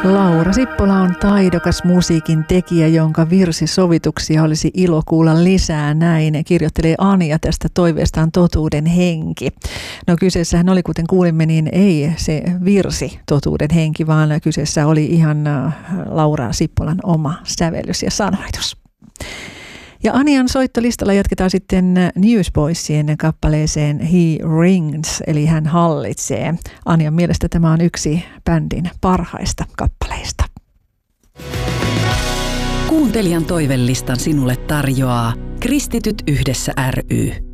Laura Sippola on taidokas musiikin tekijä, jonka virsisovituksia olisi ilo kuulla lisää. Näin kirjoittelee Anja tästä toiveestaan Totuuden henki. No kyseessähän oli, kuten kuulimme, niin ei se virsi Totuuden henki, vaan kyseessä oli ihan Laura Sippolan oma sävellys ja sanoitus. Ja Anjan soittolistalla jatketaan sitten Newsboysien kappaleeseen He Rings, eli hän hallitsee. Anjan mielestä tämä on yksi bändin parhaista kappaleista. Kuuntelijan toivelistan sinulle tarjoaa Kristityt yhdessä ry.